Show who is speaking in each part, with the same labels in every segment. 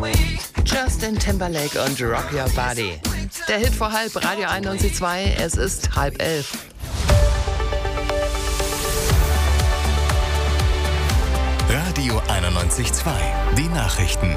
Speaker 1: Justin Timberlake und Rock Your Body. Der Hit vor halb, Radio 91.2, es ist 10:30.
Speaker 2: Radio 91.2, die Nachrichten.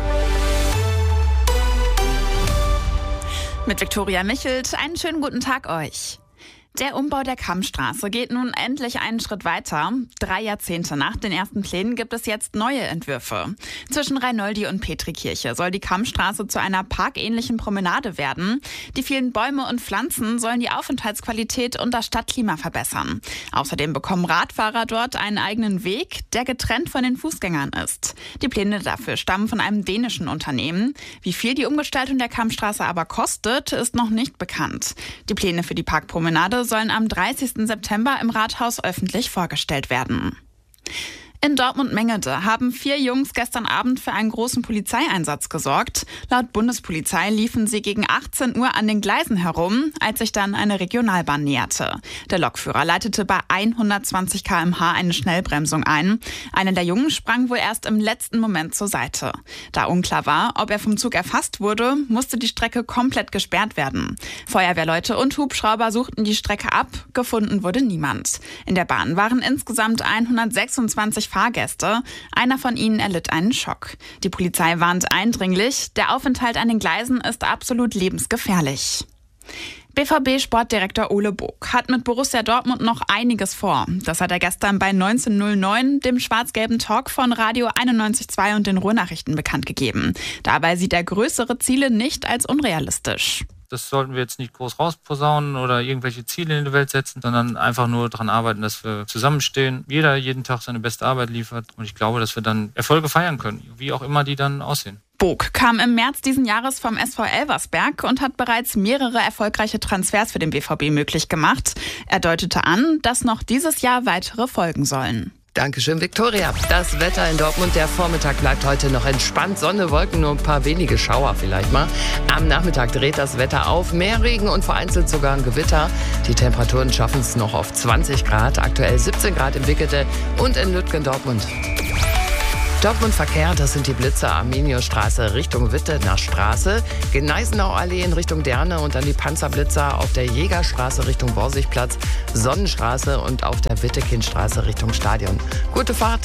Speaker 3: Mit Viktoria Michelt, einen schönen guten Tag euch. Der Umbau der Kammstraße geht nun endlich einen Schritt weiter. 3 Jahrzehnte nach den ersten Plänen gibt es jetzt neue Entwürfe. Zwischen Reinoldi und Petrikirche soll die Kammstraße zu einer parkähnlichen Promenade werden. Die vielen Bäume und Pflanzen sollen die Aufenthaltsqualität und das Stadtklima verbessern. Außerdem bekommen Radfahrer dort einen eigenen Weg, der getrennt von den Fußgängern ist. Die Pläne dafür stammen von einem dänischen Unternehmen. Wie viel die Umgestaltung der Kammstraße aber kostet, ist noch nicht bekannt. Die Pläne für die Parkpromenade sollen am 30. September im Rathaus öffentlich vorgestellt werden. In Dortmund-Mengede haben 4 Jungs gestern Abend für einen großen Polizeieinsatz gesorgt. Laut Bundespolizei liefen sie gegen 18 Uhr an den Gleisen herum, als sich dann eine Regionalbahn näherte. Der Lokführer leitete bei 120 km/h eine Schnellbremsung ein. Einer der Jungen sprang wohl erst im letzten Moment zur Seite. Da unklar war, ob er vom Zug erfasst wurde, musste die Strecke komplett gesperrt werden. Feuerwehrleute und Hubschrauber suchten die Strecke ab, gefunden wurde niemand. In der Bahn waren insgesamt 126 Fahrgäste. Einer von ihnen erlitt einen Schock. Die Polizei warnt eindringlich, der Aufenthalt an den Gleisen ist absolut lebensgefährlich. BVB-Sportdirektor Ole Bog hat mit Borussia Dortmund noch einiges vor. Das hat er gestern bei 1909, dem schwarz-gelben Talk von Radio 91.2 und den Ruhrnachrichten bekannt gegeben. Dabei sieht er größere Ziele nicht als unrealistisch.
Speaker 4: Das sollten wir jetzt nicht groß rausposaunen oder irgendwelche Ziele in die Welt setzen, sondern einfach nur daran arbeiten, dass wir zusammenstehen, jeder jeden Tag seine beste Arbeit liefert. Und ich glaube, dass wir dann Erfolge feiern können, wie auch immer die dann aussehen.
Speaker 3: Bog kam im März diesen Jahres vom SV Elversberg und hat bereits mehrere erfolgreiche Transfers für den BVB möglich gemacht. Er deutete an, dass noch dieses Jahr weitere folgen sollen.
Speaker 1: Dankeschön, Viktoria. Das Wetter in Dortmund, der Vormittag bleibt heute noch entspannt. Sonne, Wolken, nur ein paar wenige Schauer vielleicht mal. Am Nachmittag dreht das Wetter auf. Mehr Regen und vereinzelt sogar ein Gewitter. Die Temperaturen schaffen es noch auf 20 Grad. Aktuell 17 Grad in Wickede und in Lütgen, Dortmund. Dortmund-Verkehr, das sind die Blitzer Arminiusstraße Richtung Witte nach Straße, Gneisenau-Allee in Richtung Derne und dann die Panzerblitzer auf der Jägerstraße Richtung Borsigplatz, Sonnenstraße und auf der Wittekindstraße Richtung Stadion. Gute Fahrt!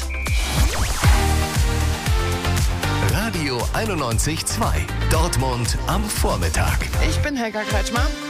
Speaker 2: Radio 91.2, Dortmund am Vormittag.
Speaker 1: Ich bin Helga Kretschmer.